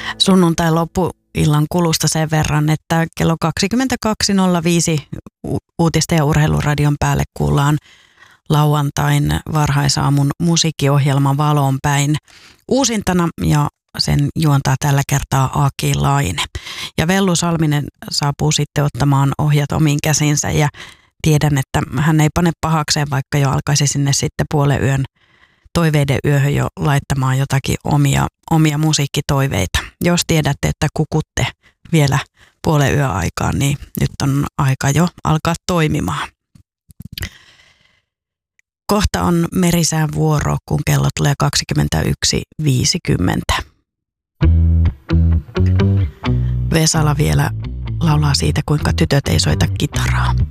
sunnuntai loppuillan kulusta sen verran, että kello 22.05 uutisten ja urheiluradion päälle kuullaan lauantain varhaisaamun musiikkiohjelma Valoon päin uusintana, ja sen juontaa tällä kertaa Aki Laine. Ja Vellu Salminen saapuu sitten ottamaan ohjat omiin käsinsä, ja tiedän, että hän ei pane pahakseen, vaikka jo alkaisi sinne sitten puolen yön toiveiden yöhön jo laittamaan jotakin omia musiikkitoiveita. Jos tiedätte, että kukutte vielä puolen yön aikaan, niin nyt on aika jo alkaa toimimaan. Kohta on Merisään vuoro, kun kello tulee 21.50. Vesala vielä laulaa siitä, kuinka tytöt ei soita kitaraa.